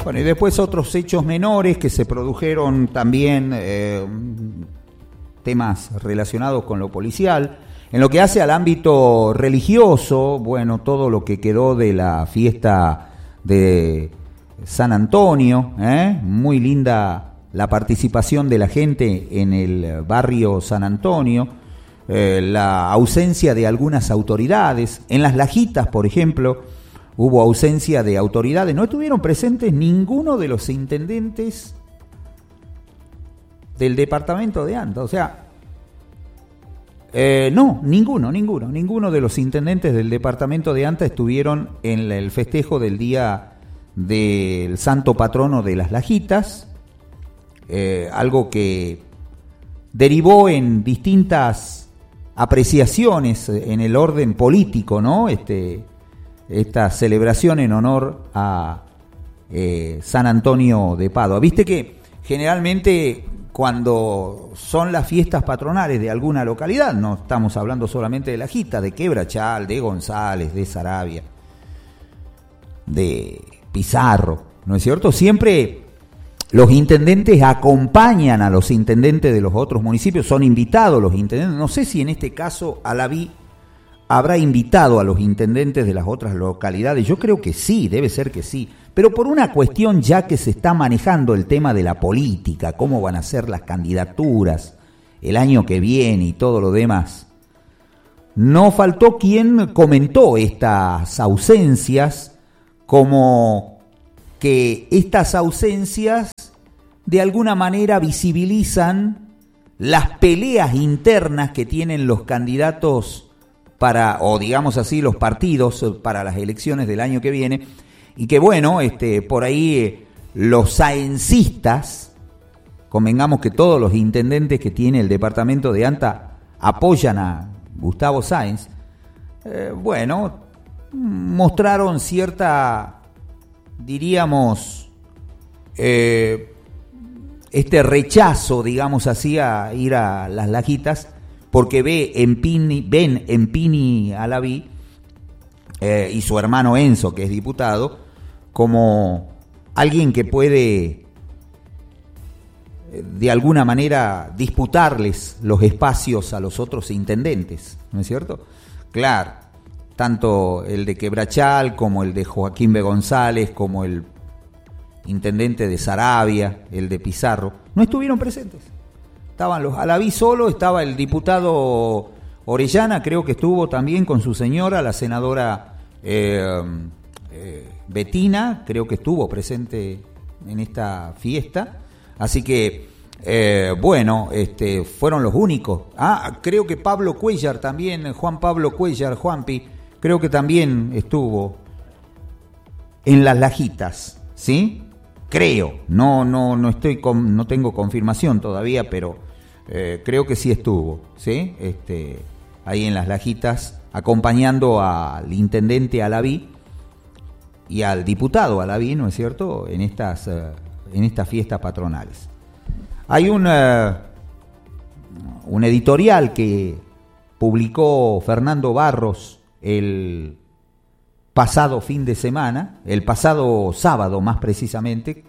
Bueno, y después otros hechos menores que se produjeron también, temas relacionados con lo policial. En lo que hace al ámbito religioso, bueno, todo lo que quedó de la fiesta de San Antonio, muy linda la participación de la gente en el barrio San Antonio, la ausencia de algunas autoridades. En Las Lajitas, por ejemplo, hubo ausencia de autoridades, no estuvieron presentes ninguno de los intendentes del departamento de Anta, o sea, no, ninguno de los intendentes del departamento de Anta estuvieron en el festejo del día del santo patrono de Las Lajitas, algo que derivó en distintas apreciaciones en el orden político, ¿no? Esta celebración en honor a San Antonio de Padua. Viste que generalmente cuando son las fiestas patronales de alguna localidad, no estamos hablando solamente de La Jita, de Quebrachal, de González, de Saravia, de Pizarro, ¿no es cierto? Siempre los intendentes acompañan a los intendentes de los otros municipios, son invitados los intendentes. No sé si en este caso Alaví habrá invitado a los intendentes de las otras localidades. Yo creo que sí, debe ser que sí. Pero por una cuestión ya que se está manejando el tema de la política, cómo van a ser las candidaturas el año que viene y todo lo demás, no faltó quien comentó estas ausencias como que estas ausencias de alguna manera visibilizan las peleas internas que tienen los candidatos para, o digamos así, los partidos para las elecciones del año que viene, y que bueno, por ahí los saencistas, convengamos que todos los intendentes que tiene el departamento de Anta apoyan a Gustavo Sáenz, bueno, mostraron cierta, diríamos, rechazo, digamos así, a ir a Las Lajitas, porque ven en Pini Alaví y su hermano Enzo, que es diputado, como alguien que puede de alguna manera disputarles los espacios a los otros intendentes, ¿no es cierto? Claro, tanto el de Quebrachal como el de Joaquín B. González, como el intendente de Saravia, el de Pizarro, no estuvieron presentes. Estaban los Alaví solo, estaba el diputado Orellana, creo que estuvo también con su señora, la senadora Betina, creo que estuvo presente en esta fiesta. Así que, bueno, fueron los únicos. Creo que Pablo Cuellar también, Juan Pablo Cuellar, Juanpi, creo que también estuvo en Las Lajitas, ¿sí? Creo, no tengo confirmación todavía, pero creo que sí estuvo, ¿sí? Ahí en Las Lajitas, acompañando al intendente Alaví y al diputado Alaví, ¿no es cierto?, en estas fiestas patronales. Hay un editorial que publicó Fernando Barros el pasado fin de semana, el pasado sábado más precisamente,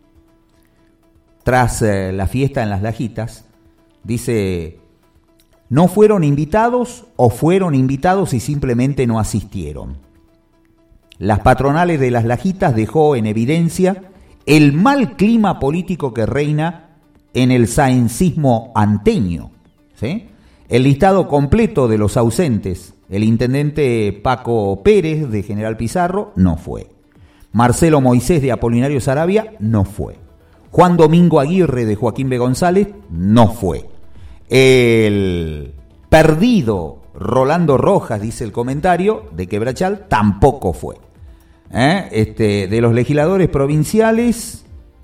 tras la fiesta en Las Lajitas. Dice: no fueron invitados o fueron invitados y simplemente no asistieron. Las patronales de Las Lajitas dejó en evidencia el mal clima político que reina en el saencismo anteño, ¿sí? El listado completo de los ausentes: el intendente Paco Pérez de General Pizarro no fue, Marcelo Moisés de Apolinario Saravia no fue, Juan Domingo Aguirre de Joaquín B. González no fue, el perdido Rolando Rojas, dice el comentario, de Quebrachal, tampoco fue. De los legisladores provinciales,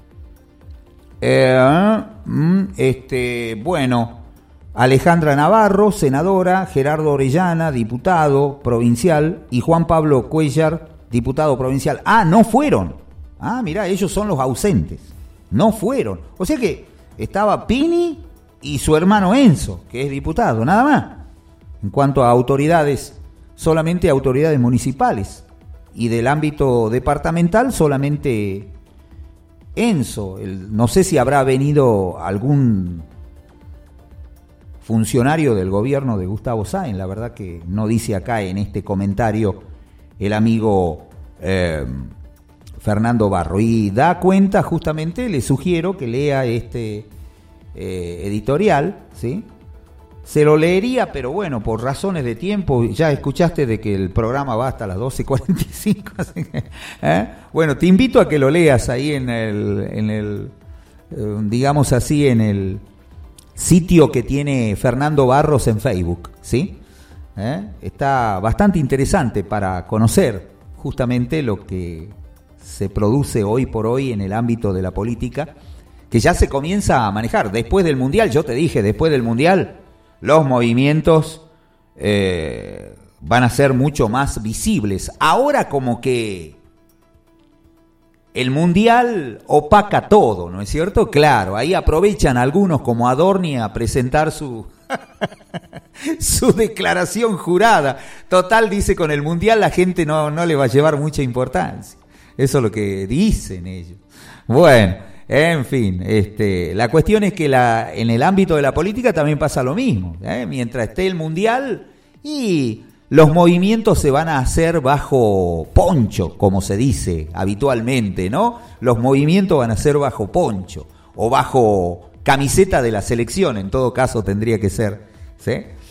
bueno, Alejandra Navarro, senadora, Gerardo Orellana, diputado provincial, y Juan Pablo Cuellar, diputado provincial. No fueron. Mirá, ellos son los ausentes. No fueron. O sea que estaba Pini y su hermano Enzo, que es diputado, nada más. En cuanto a autoridades, solamente autoridades municipales. Y del ámbito departamental, solamente Enzo. No sé si habrá venido algún funcionario del gobierno de Gustavo Sáenz, la verdad que no dice acá en este comentario el amigo Fernando Barro. Y da cuenta, justamente, le sugiero que lea este editorial, ¿sí? Se lo leería, pero bueno, por razones de tiempo, ya escuchaste de que el programa va hasta las 12:45, así que, bueno, te invito a que lo leas ahí en el digamos así, en el sitio que tiene Fernando Barros en Facebook, ¿sí? Está bastante interesante para conocer justamente lo que se produce hoy por hoy en el ámbito de la política, que ya se comienza a manejar. Después del Mundial, yo te dije, después del Mundial, los movimientos van a ser mucho más visibles. Ahora como que el Mundial opaca todo, ¿no es cierto? Claro, ahí aprovechan algunos como Adorni a presentar su declaración jurada. Total, dice, con el Mundial la gente no le va a llevar mucha importancia. Eso es lo que dicen ellos. Bueno, en fin, la cuestión es que en el ámbito de la política también pasa lo mismo. Mientras esté el Mundial, y los movimientos se van a hacer bajo poncho, como se dice habitualmente, ¿no? Los movimientos van a ser bajo poncho o bajo camiseta de la selección, en todo caso tendría que ser, ¿sí?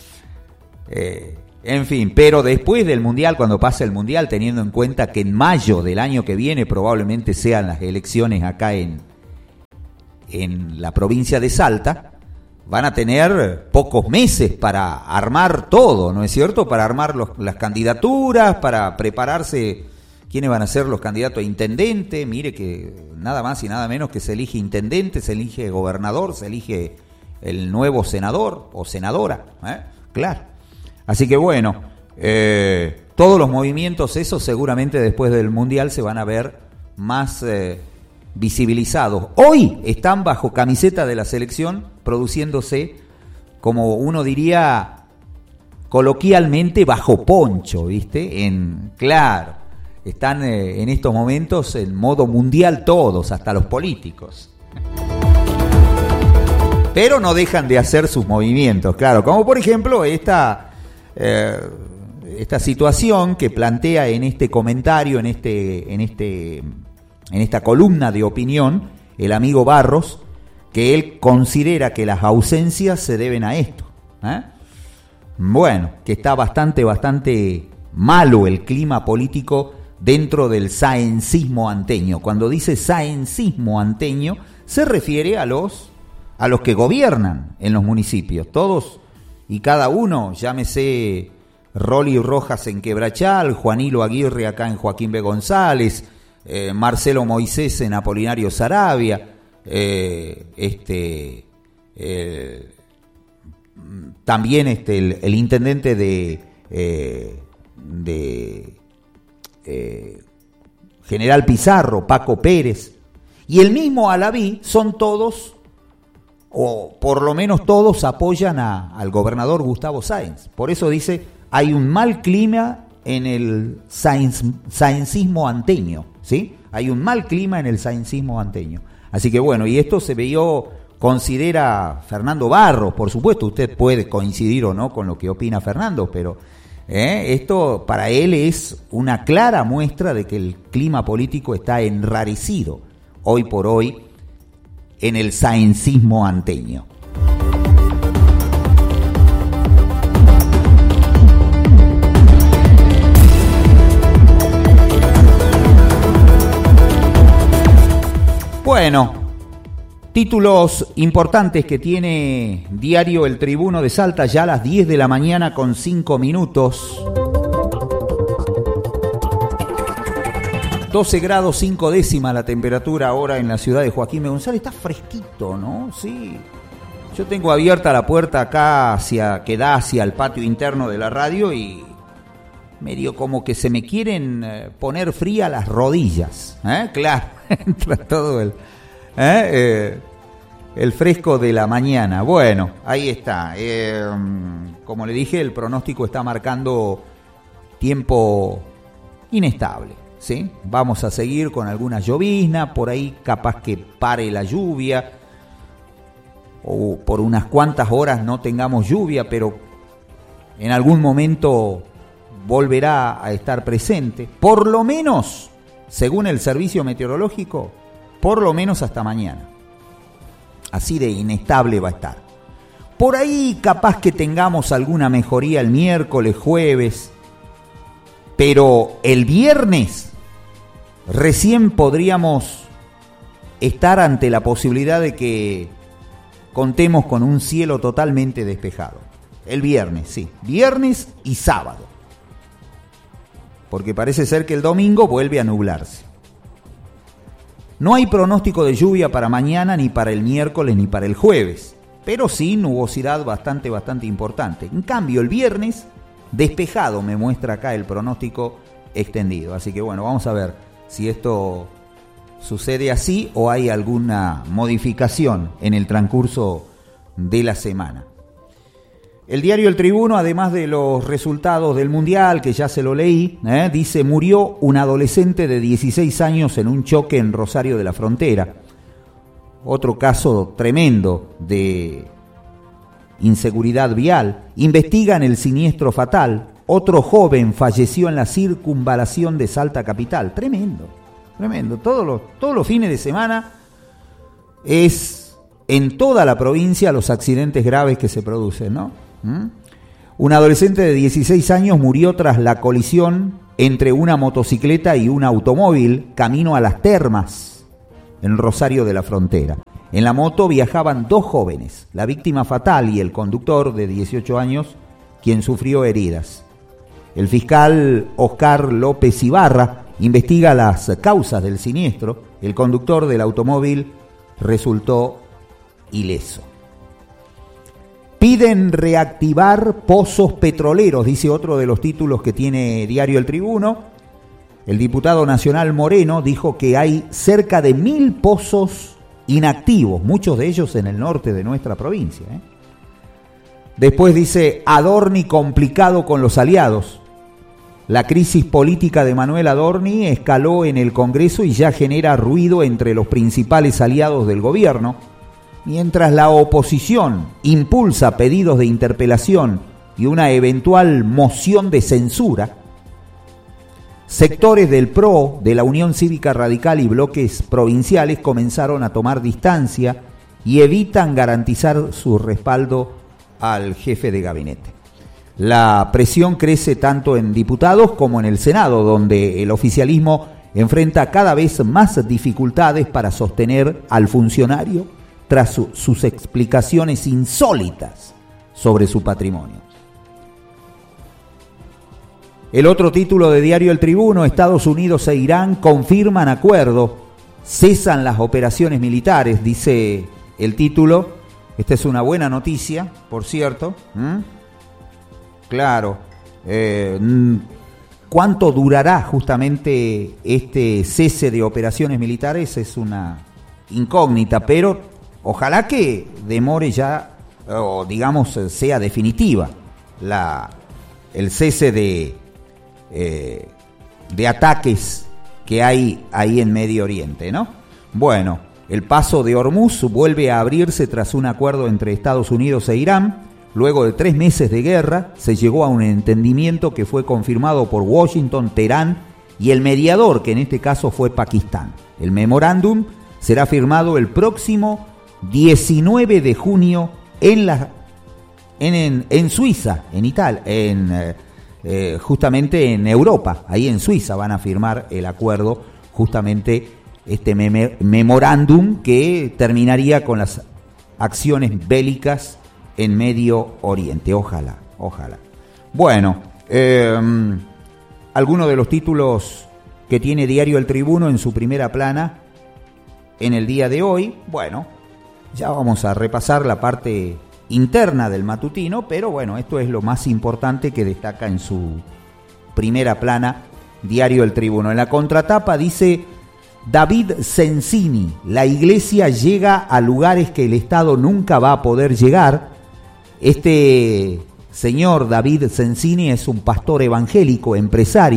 En fin, pero después del Mundial, cuando pase el Mundial, teniendo en cuenta que en mayo del año que viene probablemente sean las elecciones acá en la provincia de Salta, van a tener pocos meses para armar todo, ¿no es cierto? Para armar las candidaturas, para prepararse quiénes van a ser los candidatos a intendente. Mire que nada más y nada menos que se elige intendente, se elige gobernador, se elige el nuevo senador o senadora, claro. Así que bueno, todos los movimientos esos seguramente después del Mundial se van a ver más visibilizados. Hoy están bajo camiseta de la selección, produciéndose, como uno diría coloquialmente, bajo poncho, ¿viste? Claro, están en estos momentos en modo mundial todos, hasta los políticos. Pero no dejan de hacer sus movimientos, claro, como por ejemplo esta situación que plantea en este comentario, en esta columna de opinión, el amigo Barros, que él considera que las ausencias se deben a esto. Bueno, que está bastante malo el clima político dentro del saencismo anteño. Cuando dice saencismo anteño, se refiere a los que gobiernan en los municipios, todos y cada uno, llámese Rolly Rojas en Quebrachal, Juanilo Aguirre acá en Joaquín B. González, Marcelo Moisés en Apolinario Saravia, también el intendente de General Pizarro, Paco Pérez, y el mismo Alaví, son todos, o por lo menos todos, apoyan al gobernador Gustavo Sáenz. Por eso dice, hay un mal clima en el saencismo anteño, ¿sí? Hay un mal clima en el saencismo anteño. Así que bueno, y esto considera Fernando Barros, por supuesto, usted puede coincidir o no con lo que opina Fernando, pero esto para él es una clara muestra de que el clima político está enrarecido hoy por hoy en el saencismo anteño. Bueno, títulos importantes que tiene diario El Tribuno de Salta, ya a las 10 de la mañana con 5 minutos. 12 grados 5 décimas la temperatura ahora en la ciudad de Joaquín B. González. Está fresquito, ¿no? Sí. Yo tengo abierta la puerta acá que da hacia el patio interno de la radio y medio como que se me quieren poner fría las rodillas. Claro, entra todo el fresco de la mañana. Bueno, ahí está. Como le dije, el pronóstico está marcando tiempo inestable. ¿sí? Vamos a seguir con alguna llovizna, por ahí capaz que pare la lluvia, o por unas cuantas horas no tengamos lluvia, pero en algún momento volverá a estar presente, por lo menos, según el servicio meteorológico, por lo menos hasta mañana. Así de inestable va a estar. Por ahí capaz que tengamos alguna mejoría el miércoles, jueves, pero el viernes recién podríamos estar ante la posibilidad de que contemos con un cielo totalmente despejado. El viernes, sí, viernes y sábado. Porque parece ser que el domingo vuelve a nublarse. No hay pronóstico de lluvia para mañana, ni para el miércoles, ni para el jueves, pero sí nubosidad bastante importante. En cambio, el viernes, despejado, me muestra acá el pronóstico extendido. Así que bueno, vamos a ver si esto sucede así o hay alguna modificación en el transcurso de la semana. El diario El Tribuno, además de los resultados del Mundial, que ya se lo leí, dice: murió un adolescente de 16 años en un choque en Rosario de la Frontera. Otro caso tremendo de inseguridad vial. Investigan el siniestro fatal. Otro joven falleció en la circunvalación de Salta capital. Tremendo, tremendo. Todos los fines de semana es en toda la provincia los accidentes graves que se producen, ¿no? Un adolescente de 16 años murió tras la colisión entre una motocicleta y un automóvil camino a Las Termas, en Rosario de la Frontera. En la moto viajaban dos jóvenes, la víctima fatal y el conductor de 18 años, quien sufrió heridas. El fiscal Oscar López Ibarra investiga las causas del siniestro. El conductor del automóvil resultó ileso. Piden reactivar pozos petroleros, dice otro de los títulos que tiene Diario El Tribuno. El diputado nacional Moreno dijo que hay cerca de 1.000 pozos inactivos, muchos de ellos en el norte de nuestra provincia. Después dice: Adorni complicado con los aliados. La crisis política de Manuel Adorni escaló en el Congreso y ya genera ruido entre los principales aliados del gobierno. Mientras la oposición impulsa pedidos de interpelación y una eventual moción de censura, sectores del PRO, de la Unión Cívica Radical y bloques provinciales comenzaron a tomar distancia y evitan garantizar su respaldo al jefe de gabinete. La presión crece tanto en diputados como en el Senado, donde el oficialismo enfrenta cada vez más dificultades para sostener al funcionario tras sus explicaciones insólitas sobre su patrimonio. El otro título de Diario El Tribuno: Estados Unidos e Irán confirman acuerdo, cesan las operaciones militares, dice el título. Esta es una buena noticia, por cierto. Claro. ¿Cuánto durará justamente este cese de operaciones militares? Es una incógnita, pero ojalá que demore ya, o digamos sea definitiva, el cese de ataques que hay ahí en Medio Oriente, ¿no? Bueno, el paso de Hormuz vuelve a abrirse tras un acuerdo entre Estados Unidos e Irán. Luego de 3 meses de guerra, se llegó a un entendimiento que fue confirmado por Washington, Teherán y el mediador, que en este caso fue Pakistán. El memorándum será firmado el próximo 19 de junio en Suiza, en Italia, justamente en Europa. Ahí en Suiza van a firmar el acuerdo, justamente este memorándum que terminaría con las acciones bélicas en Medio Oriente. Ojalá. Bueno, algunos de los títulos que tiene Diario El Tribuno en su primera plana en el día de hoy. Bueno, ya vamos a repasar la parte interna del matutino, pero bueno, esto es lo más importante que destaca en su primera plana Diario El Tribuno. En la contratapa dice: David Sensini, la iglesia llega a lugares que el Estado nunca va a poder llegar. Este señor David Sensini es un pastor evangélico, empresario,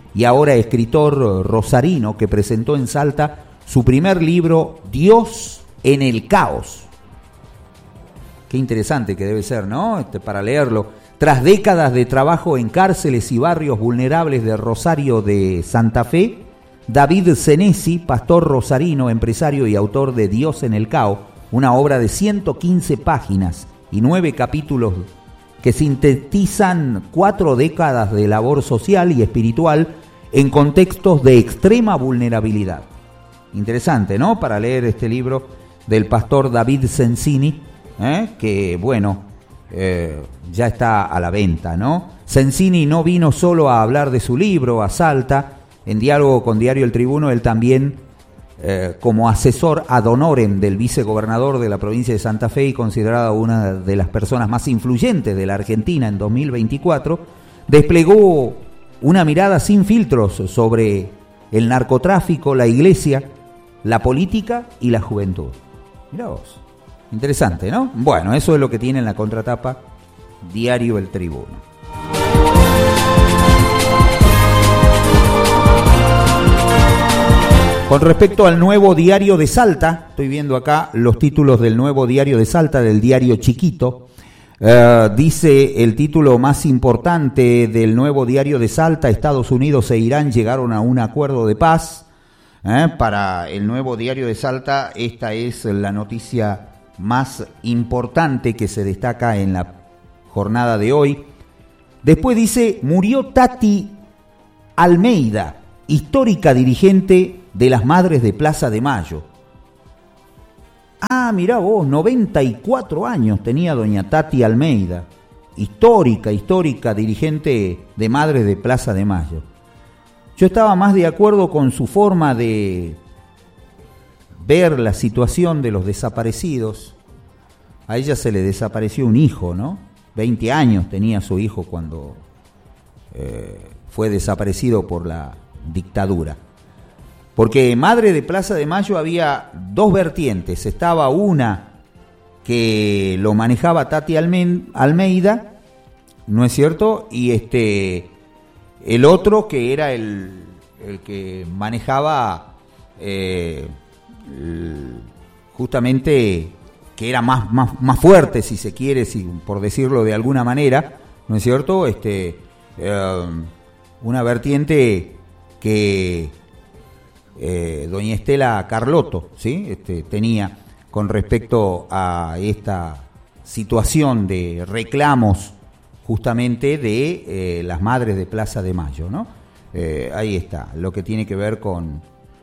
y ahora escritor rosarino, que presentó en Salta su primer libro, Dios en el caos. Qué interesante que debe ser, ¿no? Para leerlo. Tras décadas de trabajo en cárceles y barrios vulnerables de Rosario de Santa Fe, David Senesi, pastor rosarino, empresario y autor de Dios en el caos, una obra de 115 páginas y 9 capítulos que sintetizan 4 décadas de labor social y espiritual en contextos de extrema vulnerabilidad. Interesante, ¿no? Para leer este libro del pastor David Sensini, que, bueno, ya está a la venta, ¿no? Sensini no vino solo a hablar de su libro, a Salta. En diálogo con Diario El Tribuno, él también, como asesor ad honorem del vicegobernador de la provincia de Santa Fe y considerada una de las personas más influyentes de la Argentina en 2024, desplegó una mirada sin filtros sobre el narcotráfico, la iglesia, la política y la juventud. Mirá vos, interesante, ¿no? Bueno, eso es lo que tiene en la contratapa Diario El Tribuno. Con respecto al Nuevo Diario de Salta, estoy viendo acá los títulos del Nuevo Diario de Salta, del diario chiquito. Dice el título más importante del Nuevo Diario de Salta: Estados Unidos e Irán llegaron a un acuerdo de paz. Para el Nuevo Diario de Salta, esta es la noticia más importante que se destaca en la jornada de hoy. Después dice: murió Tati Almeida, histórica dirigente de las Madres de Plaza de Mayo. Ah, mirá vos, 94 años tenía doña Tati Almeida, histórica dirigente de Madres de Plaza de Mayo. Yo estaba más de acuerdo con su forma de ver la situación de los desaparecidos. A ella se le desapareció un hijo, ¿no? 20 años tenía su hijo cuando fue desaparecido por la dictadura. Porque Madre de Plaza de Mayo había dos vertientes. Estaba una que lo manejaba Tati Almeida, ¿no es cierto? Y el otro que era el que manejaba justamente, que era más fuerte, si se quiere, por decirlo de alguna manera, ¿no es cierto? Una vertiente que doña Estela Carlotto, ¿sí? Tenía con respecto a esta situación de reclamos justamente de las Madres de Plaza de Mayo, ¿no? Ahí está, lo que tiene que ver con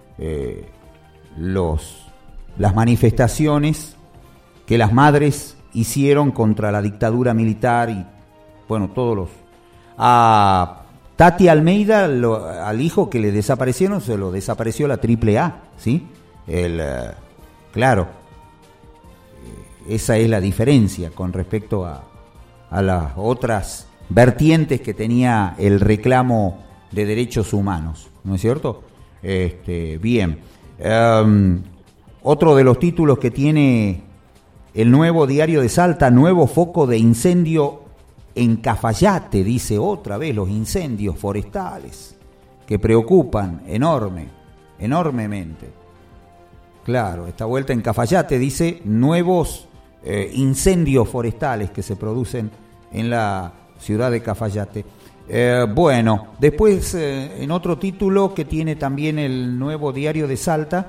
las manifestaciones que las madres hicieron contra la dictadura militar y, bueno, todos los... A Tati Almeida, al hijo que le desaparecieron, se lo desapareció la AAA, ¿sí? Claro, esa es la diferencia con respecto a las otras vertientes que tenía el reclamo de derechos humanos, ¿no es cierto? Bien. Otro de los títulos que tiene el Nuevo Diario de Salta: nuevo foco de incendio en Cafayate. Dice otra vez los incendios forestales que preocupan enormemente. Claro, esta vuelta en Cafayate dice nuevos incendios forestales que se producen en la ciudad de Cafayate. Bueno, después en otro título que tiene también el Nuevo Diario de Salta,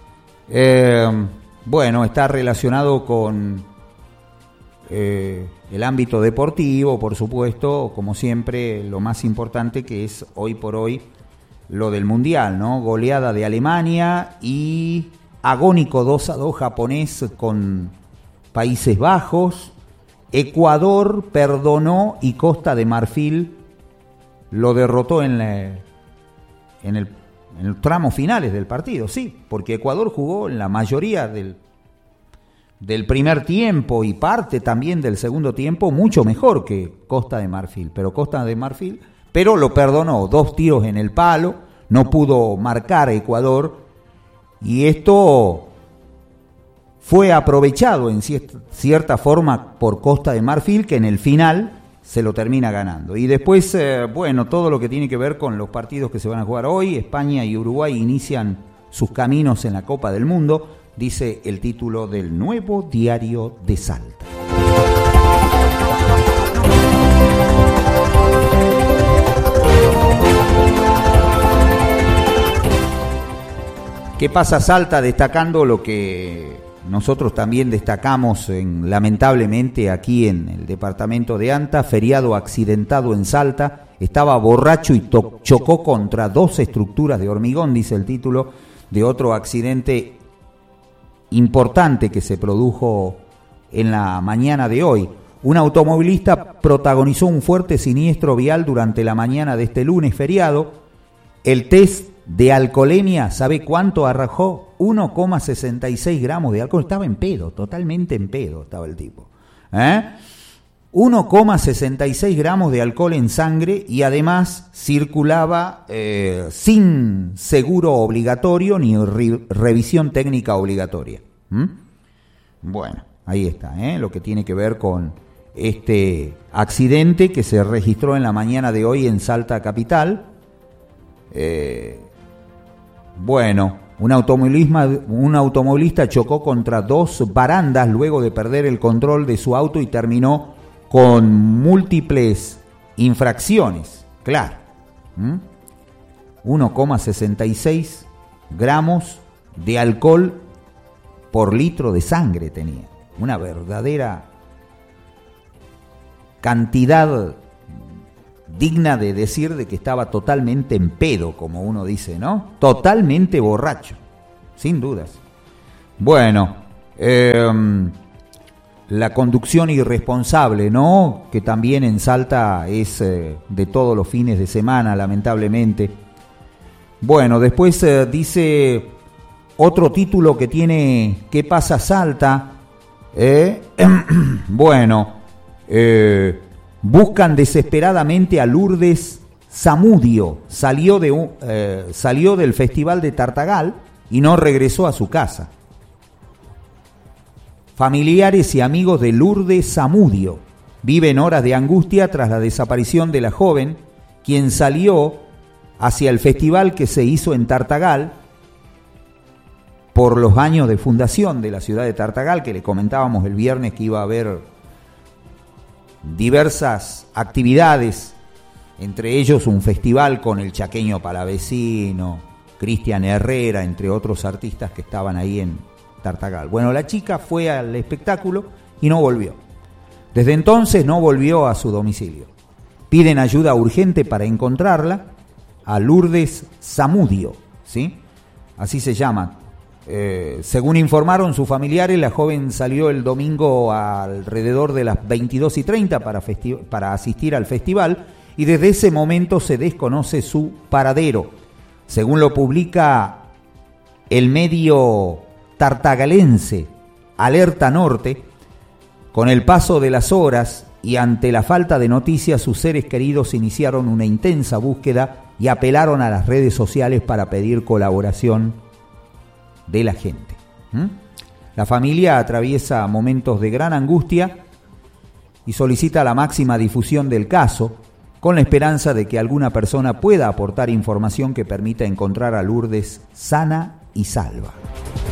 bueno, está relacionado con el ámbito deportivo, por supuesto, como siempre, lo más importante, que es hoy por hoy lo del Mundial, ¿no? Goleada de Alemania y agónico 2-2 japonés con Países Bajos. Ecuador perdonó y Costa de Marfil lo derrotó en el tramo finales del partido, sí, porque Ecuador jugó en la mayoría del primer tiempo y parte también del segundo tiempo mucho mejor que Costa de Marfil, pero lo perdonó, 2 tiros en el palo, no pudo marcar Ecuador, y esto fue aprovechado en cierta forma por Costa de Marfil, que en el final se lo termina ganando. Y después, bueno, todo lo que tiene que ver con los partidos que se van a jugar hoy. España y Uruguay inician sus caminos en la Copa del Mundo, dice el título del Nuevo Diario de Salta. ¿Qué pasa Salta? Destacando lo que nosotros también destacamos lamentablemente aquí en el departamento de Anta, feriado accidentado en Salta, estaba borracho y chocó contra 2 estructuras de hormigón, dice el título de otro accidente importante que se produjo en la mañana de hoy. Un automovilista protagonizó un fuerte siniestro vial durante la mañana de este lunes feriado. El test de alcoholemia, ¿sabe cuánto arrojó? 1,66 gramos de alcohol. Estaba en pedo, totalmente en pedo estaba el tipo. 1,66 gramos de alcohol en sangre y además circulaba sin seguro obligatorio ni revisión técnica obligatoria. Bueno, ahí está, lo que tiene que ver con este accidente que se registró en la mañana de hoy en Salta capital. Bueno, un automovilista chocó contra 2 barandas luego de perder el control de su auto y terminó con múltiples infracciones, claro. 1,66 gramos de alcohol por litro de sangre tenía. Una verdadera cantidad digna de decir de que estaba totalmente en pedo, como uno dice, ¿no? Totalmente borracho, sin dudas. Bueno, la conducción irresponsable, ¿no? Que también en Salta es de todos los fines de semana, lamentablemente. Bueno, después dice otro título que tiene ¿Qué pasa Salta? Bueno, buscan desesperadamente a Lourdes Zamudio. Salió del Festival de Tartagal y no regresó a su casa. Familiares y amigos de Lourdes Zamudio viven horas de angustia tras la desaparición de la joven, quien salió hacia el festival que se hizo en Tartagal por los años de fundación de la ciudad de Tartagal, que le comentábamos el viernes que iba a haber diversas actividades, entre ellos un festival con el Chaqueño Palavecino, Cristian Herrera, entre otros artistas que estaban ahí en Tartagal. Bueno, la chica fue al espectáculo y no volvió. Desde entonces no volvió a su domicilio. Piden ayuda urgente para encontrarla, a Lourdes Zamudio, ¿sí? Así se llama. Según informaron sus familiares, la joven salió el domingo alrededor de las 22:30 para asistir al festival y desde ese momento se desconoce su paradero. Según lo publica el medio tartagalense Alerta Norte, con el paso de las horas y ante la falta de noticias, sus seres queridos iniciaron una intensa búsqueda y apelaron a las redes sociales para pedir colaboración de la gente. La familia atraviesa momentos de gran angustia y solicita la máxima difusión del caso, con la esperanza de que alguna persona pueda aportar información que permita encontrar a Lourdes sana y salva.